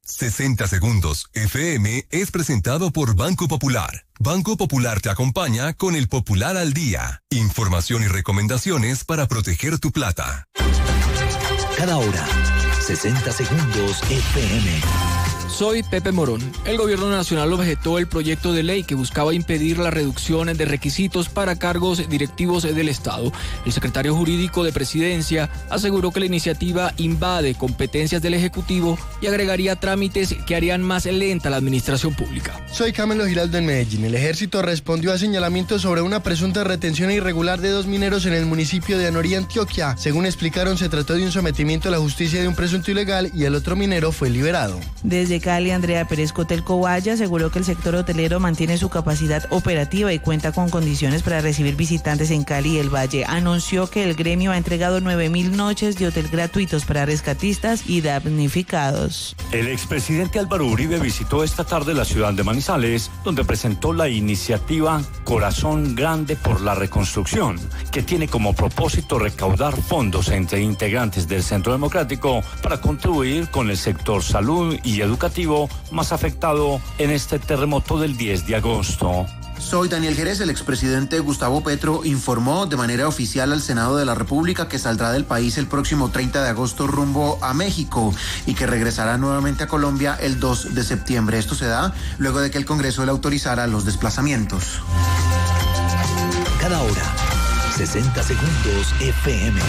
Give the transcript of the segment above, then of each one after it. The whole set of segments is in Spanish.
60 Segundos FM es presentado por Banco Popular. Banco Popular te acompaña con el Popular al Día. Información y recomendaciones para proteger tu plata. Cada hora, 60 Segundos FM. Soy Pepe Morón. El gobierno nacional objetó el proyecto de ley que buscaba impedir la reducción de requisitos para cargos directivos del Estado. El secretario jurídico de Presidencia aseguró que la iniciativa invade competencias del Ejecutivo y agregaría trámites que harían más lenta la administración pública. Soy Camilo Giraldo en Medellín. El ejército respondió a señalamientos sobre una presunta retención irregular de 2 mineros en el municipio de Anorí, Antioquia. Según explicaron, se trató de un sometimiento a la justicia de un presunto ilegal y el otro minero fue liberado. Desde Cali, Andrea Pérez Cotelco Valle aseguró que el sector hotelero mantiene su capacidad operativa y cuenta con condiciones para recibir visitantes en Cali y el Valle. Anunció que el gremio ha entregado 9.000 noches de hotel gratuitos para rescatistas y damnificados. El expresidente Álvaro Uribe visitó esta tarde la ciudad de Manizales, donde presentó la iniciativa Corazón Grande por la Reconstrucción, que tiene como propósito recaudar fondos entre integrantes del Centro Democrático para contribuir con el sector salud y educativo más afectado en este terremoto del 10 de agosto. Soy Daniel Jerez. El expresidente Gustavo Petro informó de manera oficial al Senado de la República que saldrá del país el próximo 30 de agosto rumbo a México y que regresará nuevamente a Colombia el 2 de septiembre. Esto se da luego de que el Congreso le autorizara los desplazamientos. Cada hora, 60 Segundos FM.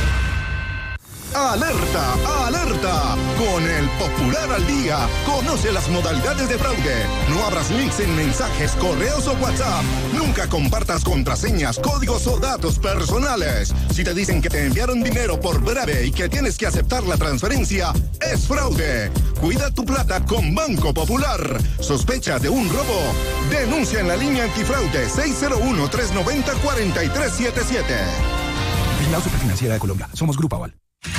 ¡Alerta! ¡Alerta! Con el Popular al Día, conoce las modalidades de fraude. No abras links en mensajes, correos o WhatsApp. Nunca compartas contraseñas, códigos o datos personales. Si te dicen que te enviaron dinero por breve y que tienes que aceptar la transferencia, es fraude. Cuida tu plata con Banco Popular. ¿Sospecha de un robo? Denuncia en la línea antifraude 601-390-4377. Vigilado Superfinanciera de Colombia. Somos Grupo Aval.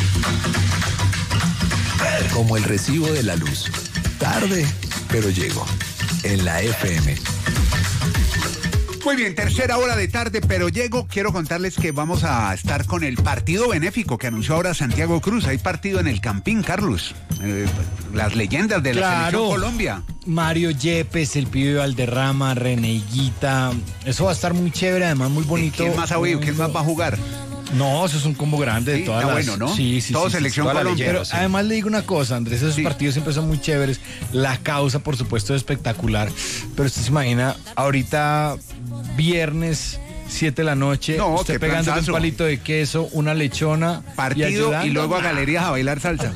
Como el recibo de la luz. Tarde, pero llego. En la FM. Muy bien, tercera hora de tarde, pero llego. Quiero contarles que vamos a estar con el partido benéfico que anunció ahora Santiago Cruz. Hay partido en el Campín, Carlos. Las leyendas de la Selección Colombia. Mario Yepes, el pibe Valderrama, Reneguita. Eso va a estar muy chévere, además muy bonito. ¿Quién más ha oído? ¿Quién más va a jugar? No, eso es un combo grande de todas las... bueno, ¿no? Sí. Todo Selección Colombia. Pero además le digo una cosa, Andrés, esos partidos siempre son muy chéveres. La causa, por supuesto, es espectacular. Pero usted se imagina, ahorita viernes 7 de la noche, usted pegando un palito de queso, una lechona, partido y luego a galerías a bailar salsa.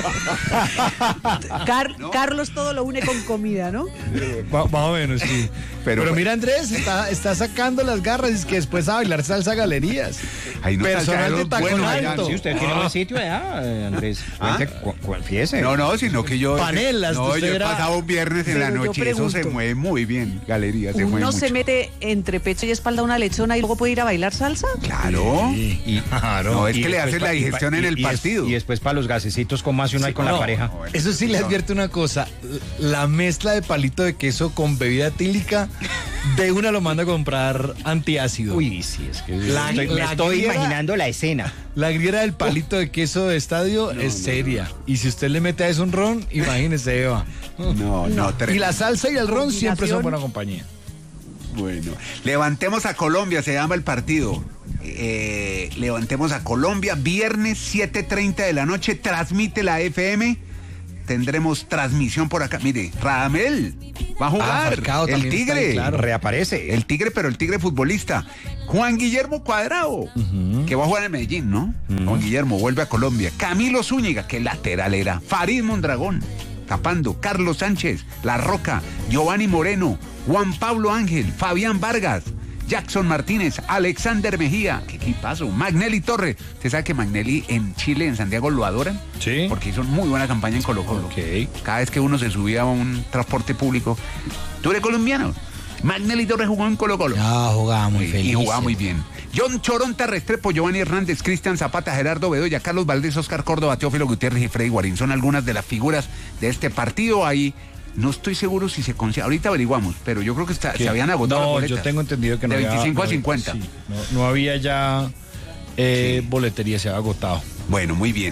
Carlos todo lo une con comida, ¿no? Más o menos, sí. Pero mira, Andrés, está sacando las garras y es que después a bailar salsa a galerías. Personal de tacón alto. Sí, usted tiene buen sitio allá, Andrés. Confiese. No, sino que yo... Panelas. No, yo he pasado un viernes en la noche y eso se mueve muy bien, galerías. ¿Uno se mete entre pecho y espalda una lechona y luego puede ir a bailar salsa? Claro. Claro. No, es que le hacen la digestión en el partido. Y después para los gasecitos, ¿cómo hace uno ahí con la pareja? Eso sí le advierto una cosa. La mezcla de palito de queso con bebida etílica, de una lo manda a comprar antiácido. Uy, sí, es que me estoy imaginando la escena. La griera del palito de queso de estadio es seria. Y si usted le mete a eso un ron, imagínese, Eva. No. Y la salsa y el ron siempre son buena compañía. Bueno, levantemos a Colombia, se llama el partido. Levantemos a Colombia, viernes 7:30 de la noche, transmite la FM. Tendremos transmisión por acá. Mire, Radamel va a jugar. El Tigre. Ahí, claro, reaparece. El Tigre, pero el Tigre futbolista. Juan Guillermo Cuadrado, que va a jugar en Medellín, ¿no? Juan Guillermo vuelve a Colombia. Camilo Zúñiga, que lateral era. Farid Mondragón, tapando. Carlos Sánchez, La Roca, Giovanni Moreno, Juan Pablo Ángel, Fabián Vargas, Jackson Martínez, Alexander Mejía, qué equipazo, Magnelli Torres. ¿Usted sabe que Magnelli en Chile, en Santiago, lo adoran? Sí. Porque hizo muy buena campaña en Colo-Colo. Okay. Cada vez que uno se subía a un transporte público. ¿Tú eres colombiano? Magnelli Torres jugó en Colo-Colo. Jugaba muy feliz. Y jugaba muy bien. John Choronta Restrepo, Giovanni Hernández, Cristian Zapata, Gerardo Bedoya, Carlos Valdés, Oscar Córdoba, Teófilo Gutiérrez y Freddy Guarín. Son algunas de las figuras de este partido ahí. No estoy seguro si se consigue. Ahorita averiguamos, pero yo creo que se habían agotado las boletas. Yo tengo entendido que no de había... 25 a 50. Sí, no había ya boletería, se había agotado. Bueno, muy bien.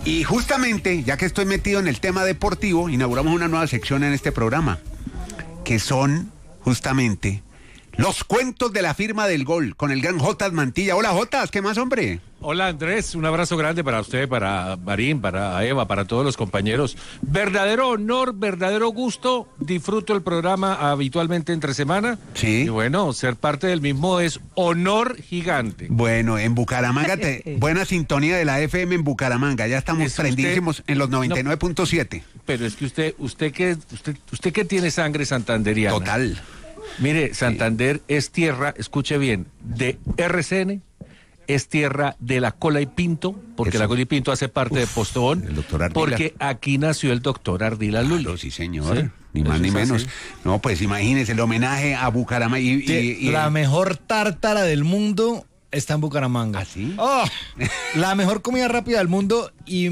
Y justamente, ya que estoy metido en el tema deportivo, inauguramos una nueva sección en este programa, que son justamente los cuentos de la firma del gol, con el gran Jotas Mantilla. Hola, Jotas, ¿qué más, hombre? Hola, Andrés, un abrazo grande para usted, para Marín, para Eva, para todos los compañeros. Verdadero honor, verdadero gusto, disfruto el programa habitualmente entre semana. Sí. Y bueno, ser parte del mismo es honor gigante. Bueno, en Bucaramanga, buena sintonía de la FM en Bucaramanga, ya estamos prendísimos en los 99.7. Pero es que usted que tiene sangre santanderiana. Total. Mire, Santander es tierra, escuche bien, de RCN, es tierra de la Cola y Pinto, porque la Cola y Pinto hace parte de Postobón, el doctor Ardila. Porque aquí nació el doctor Ardila Luli. Claro, sí, señor, ¿sí? Ni más ni menos. Así. No, pues imagínese el homenaje a Bucaramanga. Y la mejor tártara del mundo está en Bucaramanga. ¿Sí? Oh, la mejor comida rápida del mundo y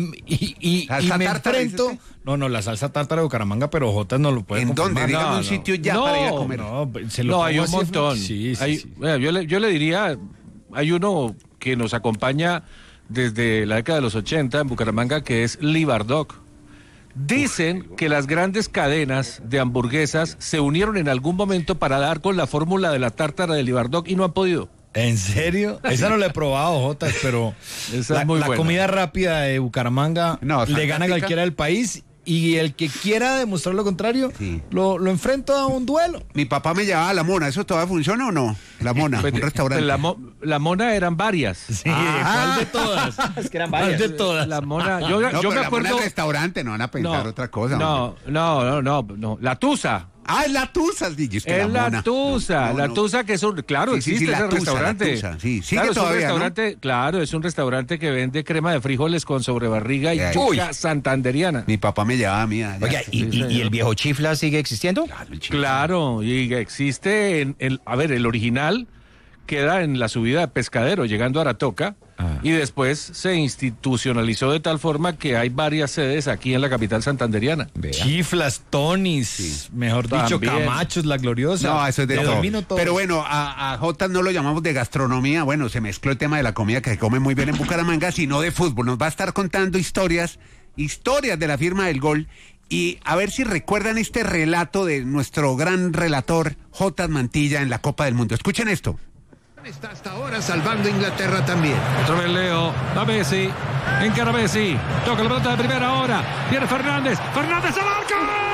me enfrento... No, la salsa tártara de Bucaramanga, pero Jotas no lo puede ¿En confirmar. dónde? Dígame un sitio ya para ir a comer. Hay un montón. Sí. Yo le diría, hay uno que nos acompaña desde la década de los 80 en Bucaramanga, que es Libardoc. Dicen que las grandes cadenas de hamburguesas se unieron en algún momento para dar con la fórmula de la tártara de Libardoc y no han podido. ¿En serio? Esa no la he probado, Jotas, pero la comida rápida de Bucaramanga le gana a cualquiera del país. Y el que quiera demostrar lo contrario, lo enfrento a un duelo. Mi papá me llevaba a La Mona, ¿eso todavía funciona o no? La Mona, un restaurante. La Mona eran varias. Sí, ¿cuál de todas? Es que eran varias. ¿Cuál de todas? La Mona, yo me acuerdo... La Mona es restaurante, no van a pensar otra cosa. No, la Tusa. Ah, es la Tusa, DJ. Es la Tusa, la Tusa que es un... Claro, existe ese restaurante. Sí, claro, todavía, es un restaurante, ¿no? Claro, es un restaurante que vende crema de frijoles con sobrebarriga y yuca santanderiana. Mi papá me llevaba a mí. Oiga, ¿y el viejo Chifla sigue existiendo? Claro, y existe el original queda en la subida de Pescadero, llegando a Aratoca, y después se institucionalizó de tal forma que hay varias sedes aquí en la capital santanderiana. Chiflas, Tonis, mejor dicho, Camachos, La Gloriosa. No, eso es de todo. Pero bueno, a Jotas no lo llamamos de gastronomía, bueno, se mezcló el tema de la comida que se come muy bien en Bucaramanga, sino de fútbol. Nos va a estar contando historias de la firma del gol. Y a ver si recuerdan este relato de nuestro gran relator Jotas Mantilla en la Copa del Mundo. Escuchen esto. Está hasta ahora salvando Inglaterra también. Otra vez Leo, va Messi, encara Messi, toca la pelota de primera hora, viene Fernández al arco.